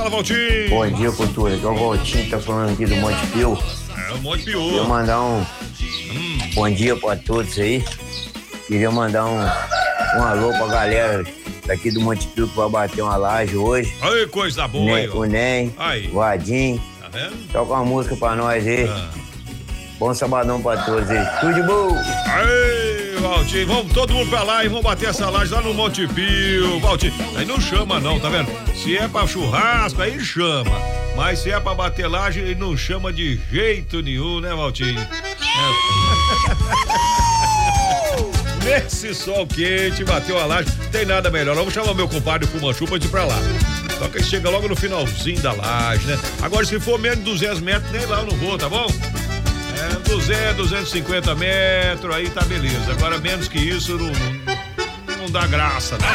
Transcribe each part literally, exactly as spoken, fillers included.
Fala, Valtinho. Bom dia, cultura. Aqui é o Valtinho, tá falando aqui do Monte Pio. É, o Monte Pio. Queria mandar um hum. bom dia pra todos aí. Queria mandar um, um alô pra galera daqui do Monte Pio que vai bater uma laje hoje. Aí, coisa boa, né, aí, o Nen, o Adinho. Tá vendo? Toca uma música pra nós aí. Ah. Bom sabadão pra todos aí. Tudo de bom. Aí, Valtinho, vamos todo mundo pra lá e vamos bater essa laje lá no Monte Pio. Valtinho, aí não chama não, tá vendo? Se é pra churrasco, aí chama. Mas se é pra bater laje, ele não chama de jeito nenhum, né, Valtinho? É. Nesse sol quente, bateu a laje, tem nada melhor. Vamos chamar meu compadre Fumanchu pra ir pra lá. Só que ele chega logo no finalzinho da laje, né? Agora, se for menos de duzentos metros, nem lá eu não vou, tá bom? É, duzentos, duzentos e cinquenta metros, aí tá beleza. Agora, menos que isso, não, não, não dá graça, né?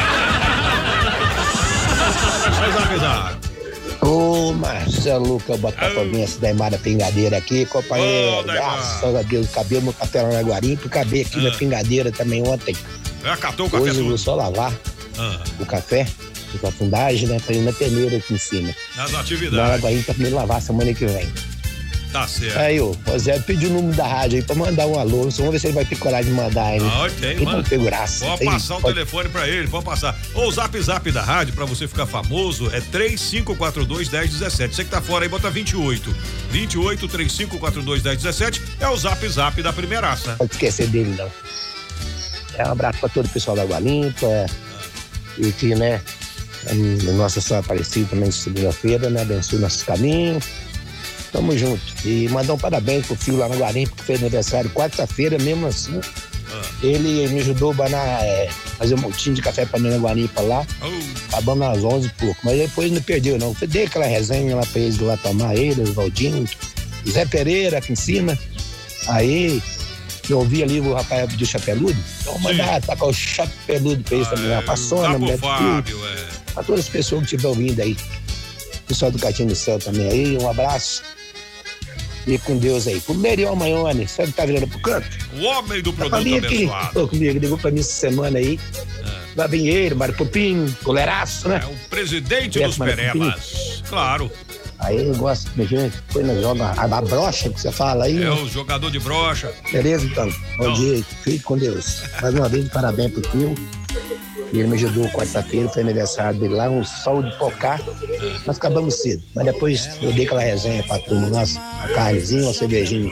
Mas avisar. Ô, Marcelo, que eu botar pra mim essa Daimara Pingadeira aqui, companheiro. Oh, graças a Deus, o cabelo no café na Guarimpa, acabei aqui ah. na Pingadeira também ontem. Já catou o café? Hoje eu vou só lavar ah. o café, com a fundagem, né? Pra ir na peneira aqui em cima. Nas atividades. Na Guarimpa pra me lavar semana que vem. Tá certo. Aí, ô, o Zé pediu o número da rádio aí pra mandar um alô. Vamos ver se ele vai ter coragem de mandar aí. Ah, tem, mano. Figuraça. Pode tem, passar o pode... telefone pra ele, pode passar. Ou o zap zap da rádio, pra você ficar famoso, é três cinco quatro dois, um zero um sete. Você que tá fora aí, bota vinte e oito. vinte e oito, três cinco quatro dois, um zero um sete. É o zap zap da primeiraça. Não pode esquecer dele, não. É um abraço pra todo o pessoal da Água Limpa. Ah. E que, né, a Nossa Senhora Aparecida também, segunda-feira, né, abençoe nossos caminhos. Tamo junto. E mandar um parabéns pro filho lá na Guarimpa, que fez aniversário quarta-feira, mesmo assim. Ah. Ele me ajudou a é, fazer um montinho de café pra mim na Guarimpa lá. Oh. Acabamos às onze e pouco. Mas depois não perdeu, não. Eu dei aquela resenha lá pra eles lá tomar, ele, o Valdinho, Zé Pereira aqui em cima. Aí eu ouvi ali o rapaz pediu chapeludo. Então mandar tacar o chapeludo pra eles ah, também. É, passou na mulher. Fábio, é. Pra todas as pessoas que estiver ouvindo aí. Pessoal do Catinho do Céu também aí, um abraço. E com Deus aí. Com o Merião Maione, sabe que tá virando pro canto? O homem do produto abençoado. Tô comigo, ligou pra mim essa semana aí. É. Gavinheiro, Mário Pupim, Coleraço, né? É o presidente dos Perebas. Claro. Aí eu gosto de gente, foi na joga a, a brocha que você fala aí. É, né? O jogador de brocha. Beleza, então. Bom Não. dia, fique com Deus. Mais uma vez, parabéns pro tio. Ele me ajudou quarta-feira, foi aniversário dele lá, um sol de pocá. Nós acabamos cedo. Mas depois eu dei aquela resenha pra turma, nossa, a carnezinha, uma cervejinha